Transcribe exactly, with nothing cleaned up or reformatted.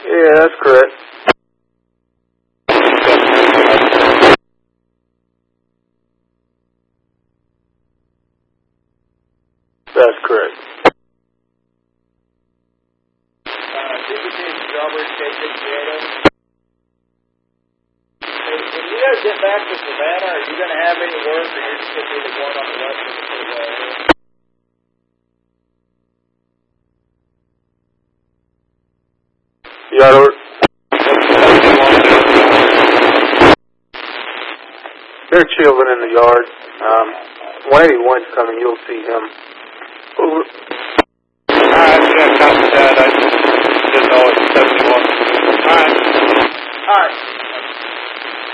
Yeah, that's correct. That's correct. Uh, C B T Strawberry Cake in Seattle. Hey, when you guys get back to Savannah, are you going to have any work, or you're just going to be the one on the west of the freeway? Yard order. They're chilling in the yard. Um, one eighty-one's coming. You'll see him. Over. Alright, yeah, copy that. I didn't know it was seventy-one. Alright. Alright.